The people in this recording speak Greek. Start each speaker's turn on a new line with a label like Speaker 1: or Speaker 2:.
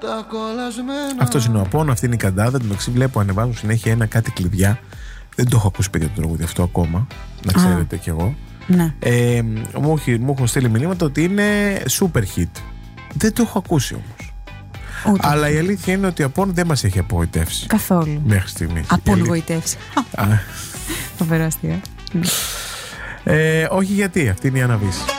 Speaker 1: Αυτός είναι ο Απόν, αυτή είναι η Καντάδα. Του μεταξύ βλέπω ανεβάζουν συνέχεια ένα κάτι κλειδιά. Δεν το έχω ακούσει παιδιά το τραγούδι αυτό ακόμα. Να ξέρετε κι εγώ.
Speaker 2: Ναι.
Speaker 1: Μου έχουν στείλει μηνύματα ότι είναι super hit. Δεν το έχω ακούσει όμως. Αλλά η αλήθεια είναι ότι ο Απόν δεν μας έχει απογοητεύσει.
Speaker 2: Καθόλου.
Speaker 1: Μέχρι στιγμής.
Speaker 2: Απογοητεύσει. Φοβερό αστείο.
Speaker 1: Όχι γιατί, αυτή είναι η Αναβίση.